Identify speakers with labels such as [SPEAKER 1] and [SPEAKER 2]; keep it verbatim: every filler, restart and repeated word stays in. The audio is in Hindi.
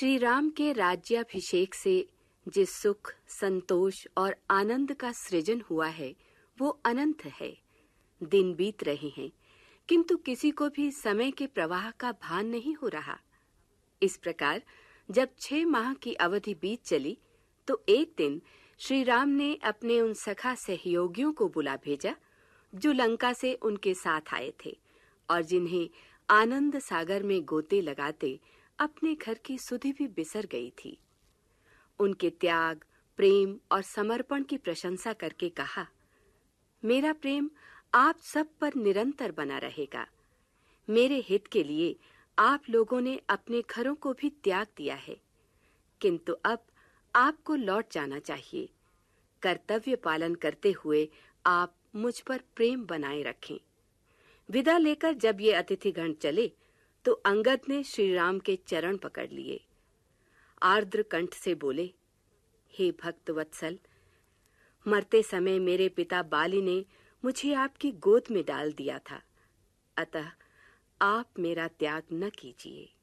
[SPEAKER 1] श्री राम के राज्याभिषेक से जिस सुख, संतोष और आनंद का सृजन हुआ है वो अनंत है। दिन बीत रहे हैं किंतु किसी को भी समय के प्रवाह का भान नहीं हो रहा। इस प्रकार जब छह माह की अवधि बीत चली तो एक दिन श्री राम ने अपने उन सखा सहयोगियों को बुला भेजा जो लंका से उनके साथ आए थे और जिन्हें आनंद सागर में गोते लगाते अपने घर की सुधि भी बिसर गई थी। उनके त्याग, प्रेम और समर्पण की प्रशंसा करके कहा, मेरा प्रेम आप सब पर निरंतर बना रहेगा। मेरे हित के लिए आप लोगों ने अपने घरों को भी त्याग दिया है, किंतु अब आपको लौट जाना चाहिए। कर्तव्य पालन करते हुए आप मुझ पर प्रेम बनाए रखें। विदा लेकर जब ये अतिथिगण चले तो अंगद ने श्री राम के चरण पकड़ लिए। आर्द्र कंठ से बोले, हे भक्त वत्सल, मरते समय मेरे पिता बाली ने मुझे आपकी गोद में डाल दिया था, अतः आप मेरा त्याग न कीजिए।